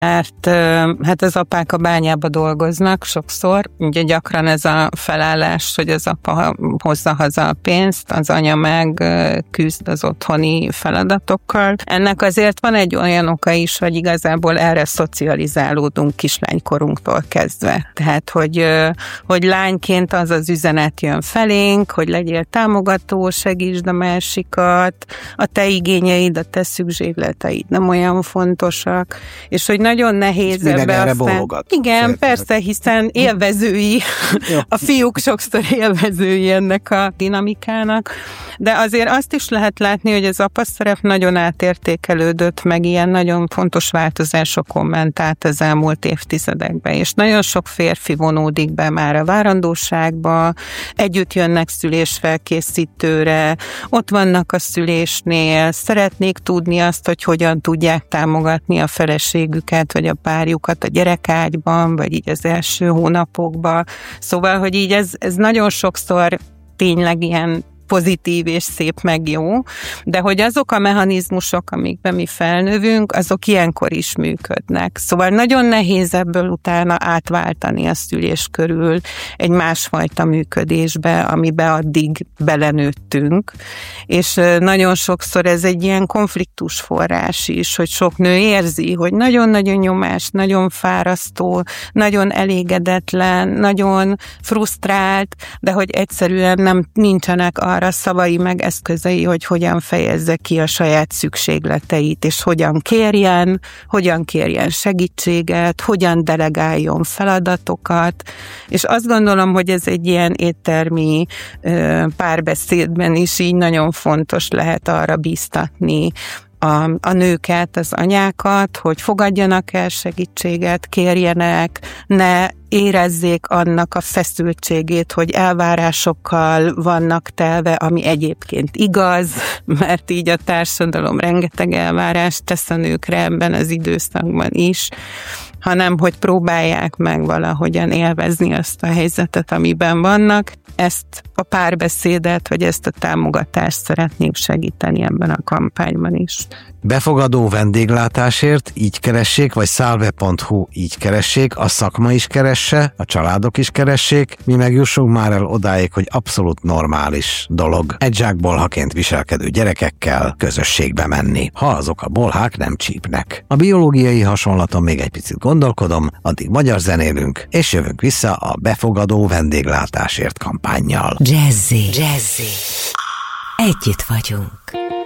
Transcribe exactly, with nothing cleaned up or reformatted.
mert hát az apák a bányába dolgoznak sokszor, ugye gyakran ez a felállás, hogy az apa hozza haza a pénzt, az anya meg küzd az otthoni feladatokkal. Ennek azért van egy olyan oka is, hogy igazából erre szocializálódunk kislánykorunktól kezdve. Tehát, hogy, hogy lányként az az üzenet jön felénk, hogy legyél támogató, segítsd a másikat, a te igényeid, a te szükségleteid nem olyan fontosak, és hogy nagyon nehéz ebbe aztán... bólogat. Igen, Szeretném. Persze, hiszen élvezői, a fiúk sokszor élvezői ennek a dinamikának, de azért azt is lehet látni, hogy az apa szerep nagyon átértékelődött, meg ilyen nagyon fontos változásokon ment át az elmúlt évtizedekben, és nagyon sok férfi vonódik be már a várandóságba, együtt jönnek szülésfelkészítőre, ott vannak a szülésnél, szeretnék tudni azt, hogy hogyan tudják támogatni a feleségüket, vagy a párjukat a gyerekágyban, vagy így az első hónapokban. Szóval, hogy így ez, ez nagyon sokszor tényleg ilyen pozitív és szép meg jó, de hogy azok a mechanizmusok, amikben mi felnövünk, azok ilyenkor is működnek. Szóval nagyon nehéz ebből utána átváltani a szülés körül egy másfajta működésbe, amibe addig belenőttünk, és nagyon sokszor ez egy ilyen konfliktus forrás is, hogy sok nő érzi, hogy nagyon-nagyon nyomás, nagyon fárasztó, nagyon elégedetlen, nagyon frusztrált, de hogy egyszerűen nem nincsenek arra szavai meg eszközei, hogy hogyan fejezze ki a saját szükségleteit, és hogyan kérjen, hogyan kérjen segítséget, hogyan delegáljon feladatokat, és azt gondolom, hogy ez egy ilyen éttermi párbeszédben is így nagyon fontos lehet arra bíztatni A, a nőket, az anyákat, hogy fogadjanak el segítséget, kérjenek, ne érezzék annak a feszültségét, hogy elvárásokkal vannak telve, ami egyébként igaz, mert így a társadalom rengeteg elvárást tesz a nőkre ebben az időszakban is, hanem hogy próbálják meg valahogyan élvezni azt a helyzetet, amiben vannak. Ezt a párbeszédet, vagy ezt a támogatást szeretnénk segíteni ebben a kampányban is. Befogadó vendéglátásért így keressék, vagy salve pont hu így keressék, a szakma is keresse, a családok is keressék, mi meg jussunk már el odáig, hogy abszolút normális dolog egy zsák bolhaként viselkedő gyerekekkel közösségbe menni, ha azok a bolhák nem csípnek. A biológiai hasonlaton még egy picit gondolkodom, addig magyar zenélünk, és jövünk vissza a befogadó vendéglátásért kampánnyal. Jazzy, Jazzy. Együtt vagyunk.